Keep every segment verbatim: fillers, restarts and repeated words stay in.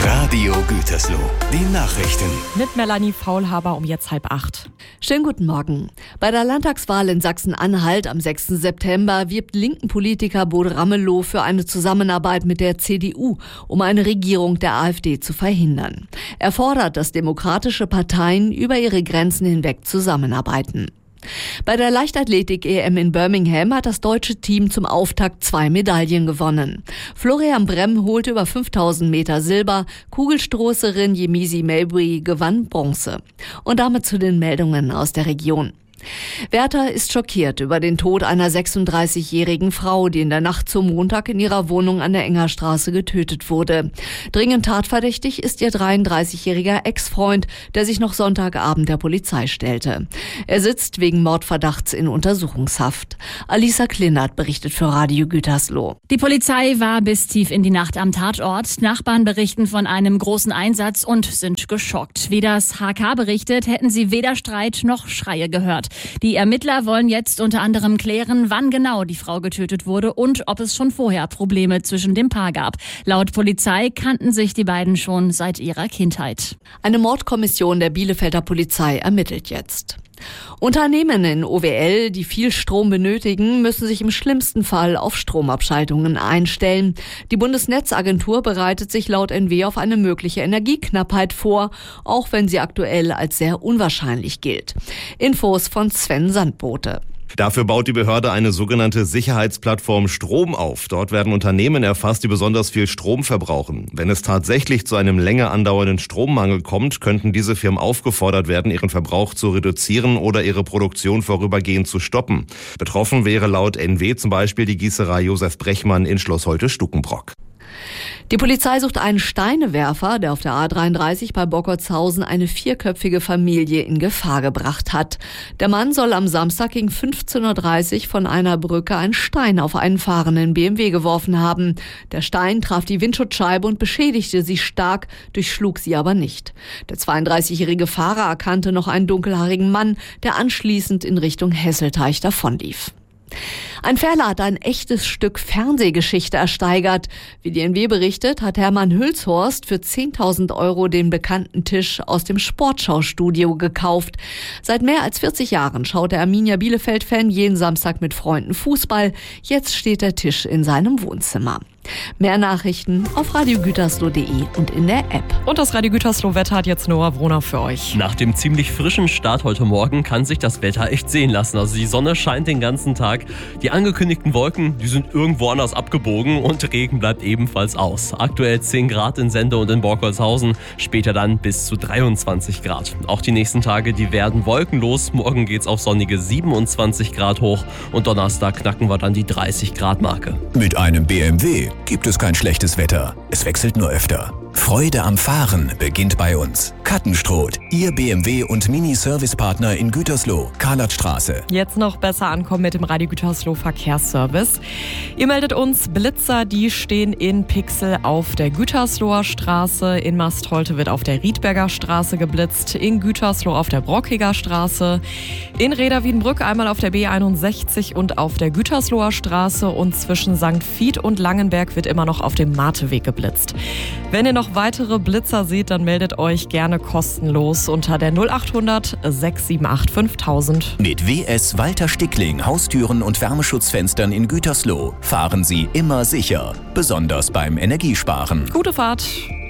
Radio Gütersloh, die Nachrichten. Mit Melanie Faulhaber um jetzt halb acht. Schönen guten Morgen. Bei der Landtagswahl in Sachsen-Anhalt am sechsten September wirbt linken Politiker Bo Ramelow für eine Zusammenarbeit mit der C D U, um eine Regierung der AfD zu verhindern. Er fordert, dass demokratische Parteien über ihre Grenzen hinweg zusammenarbeiten. Bei der Leichtathletik-E M in Birmingham hat das deutsche Team zum Auftakt zwei Medaillen gewonnen. Florian Bremm holte über fünftausend Meter Silber, Kugelstoßerin Yemisi Mabry gewann Bronze. Und damit zu den Meldungen aus der Region. Werther ist schockiert über den Tod einer sechsunddreißigjährigen Frau, die in der Nacht zum Montag in ihrer Wohnung an der Engerstraße getötet wurde. Dringend tatverdächtig ist ihr dreiunddreißigjähriger Ex-Freund, der sich noch Sonntagabend der Polizei stellte. Er sitzt wegen Mordverdachts in Untersuchungshaft. Alisa Klinert berichtet für Radio Gütersloh. Die Polizei war bis tief in die Nacht am Tatort. Nachbarn berichten von einem großen Einsatz und sind geschockt. Wie das H K berichtet, hätten sie weder Streit noch Schreie gehört. Die Ermittler wollen jetzt unter anderem klären, wann genau die Frau getötet wurde und ob es schon vorher Probleme zwischen dem Paar gab. Laut Polizei kannten sich die beiden schon seit ihrer Kindheit. Eine Mordkommission der Bielefelder Polizei ermittelt jetzt. Unternehmen in O W L, die viel Strom benötigen, müssen sich im schlimmsten Fall auf Stromabschaltungen einstellen. Die Bundesnetzagentur bereitet sich laut N W auf eine mögliche Energieknappheit vor, auch wenn sie aktuell als sehr unwahrscheinlich gilt. Infos von Sven Sandbote. Dafür baut die Behörde eine sogenannte Sicherheitsplattform Strom auf. Dort werden Unternehmen erfasst, die besonders viel Strom verbrauchen. Wenn es tatsächlich zu einem länger andauernden Strommangel kommt, könnten diese Firmen aufgefordert werden, ihren Verbrauch zu reduzieren oder ihre Produktion vorübergehend zu stoppen. Betroffen wäre laut N W zum Beispiel die Gießerei Josef Brechmann in Schloss Holte-Stukenbrock. Die Polizei sucht einen Steinewerfer, der auf der A dreiunddreißig bei Bockertshausen eine vierköpfige Familie in Gefahr gebracht hat. Der Mann soll am Samstag gegen fünfzehn Uhr dreißig von einer Brücke einen Stein auf einen fahrenden B M W geworfen haben. Der Stein traf die Windschutzscheibe und beschädigte sie stark, durchschlug sie aber nicht. Der zweiunddreißigjährige Fahrer erkannte noch einen dunkelhaarigen Mann, der anschließend in Richtung Hesselteich davonlief. Ein Verleih hat ein echtes Stück Fernsehgeschichte ersteigert. Wie die N W berichtet, hat Hermann Hülshorst für zehntausend Euro den bekannten Tisch aus dem Sportschaustudio gekauft. Seit mehr als vierzig Jahren schaut der Arminia Bielefeld-Fan jeden Samstag mit Freunden Fußball. Jetzt steht der Tisch in seinem Wohnzimmer. Mehr Nachrichten auf radio gütersloh punkt de und in der App. Und das Radio Gütersloh Wetter hat jetzt Noah Brunner für euch. Nach dem ziemlich frischen Start heute Morgen kann sich das Wetter echt sehen lassen. Also die Sonne scheint den ganzen Tag. Die angekündigten Wolken, die sind irgendwo anders abgebogen und Regen bleibt ebenfalls aus. Aktuell zehn Grad in Sende und in Borkholzhausen, später dann bis zu dreiundzwanzig Grad. Auch die nächsten Tage, die werden wolkenlos. Morgen geht's auf sonnige siebenundzwanzig Grad hoch und Donnerstag knacken wir dann die dreißig Grad Marke. Mit einem B M W gibt es kein schlechtes Wetter. Es wechselt nur öfter. Freude am Fahren beginnt bei uns. Kattenstroth, Ihr B M W- und Mini-Service-Partner in Gütersloh, Karlatstraße. Jetzt noch besser ankommen mit dem Radio Gütersloh Verkehrsservice. Ihr meldet uns Blitzer, die stehen in Pixel auf der Gütersloher Straße. In Mastholte wird auf der Riedberger Straße geblitzt. In Gütersloh auf der Brockiger Straße. In Reda-Wiedenbrück einmal auf der B einundsechzig und auf der Gütersloher Straße. Und zwischen Sankt Vith und Langenberg wird immer noch auf dem Mateweg geblitzt. Wenn ihr noch weitere Blitzer seht, dann meldet euch gerne kostenlos unter der null achthundert sechs sieben acht fünftausend. Mit W S Walter Stickling Haustüren und Wärmeschutzfenstern in Gütersloh fahren Sie immer sicher, besonders beim Energiesparen. Gute Fahrt!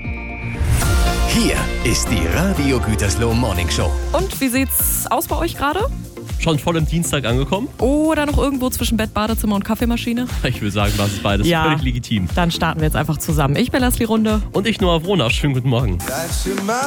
Hier ist die Radio Gütersloh Morning Show. Und wie sieht's aus bei euch gerade? Schon voll im Dienstag angekommen? Oder noch irgendwo zwischen Bett, Badezimmer und Kaffeemaschine? Ich will sagen, das ist beides ja, völlig legitim. Dann starten wir jetzt einfach zusammen. Ich bin Leslie Runde. Und ich, Noah Brunner. Schönen guten Morgen.